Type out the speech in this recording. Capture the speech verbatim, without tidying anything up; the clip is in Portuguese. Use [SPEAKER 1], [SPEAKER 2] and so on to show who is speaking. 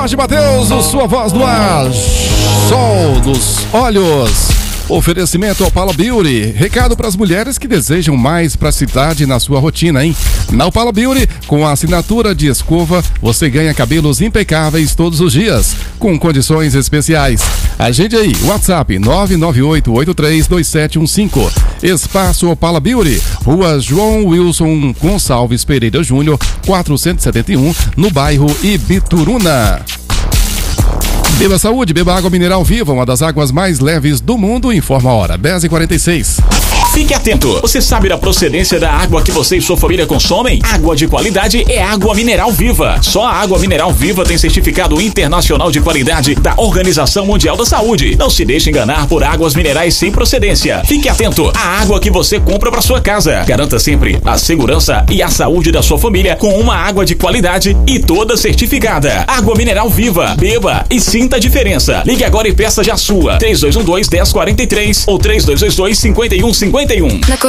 [SPEAKER 1] Jorge Mateus, o sua voz no ar, sol dos olhos. Oferecimento Opala Beauty. Recado para as mulheres que desejam mais praticidade na sua rotina, hein? Na Opala Beauty, com a assinatura de escova, você ganha cabelos impecáveis todos os dias, com condições especiais. Agende aí, WhatsApp nove nove oito oito três dois sete um cinco. Espaço Opala Beauty, Rua João Wilson Gonçalves Pereira Júnior, quatrocentos e setenta e um, no bairro Ibituruna. Beba Saúde, beba água mineral viva, uma das águas mais leves do mundo, informa a hora, dez e quarenta e seis.
[SPEAKER 2] Fique atento, você sabe da procedência da água que você e sua família consomem? Água de qualidade é água mineral viva. Só a água mineral viva tem certificado internacional de qualidade da Organização Mundial da Saúde. Não se deixe enganar por águas minerais sem procedência. Fique atento à água que você compra para sua casa. Garanta sempre a segurança e a saúde da sua família com uma água de qualidade e toda certificada. Água mineral viva, beba e sinta a diferença. Ligue agora e peça já a sua. três dois um dois, um zero quatro três ou três dois dois dois, cinco um cinco um.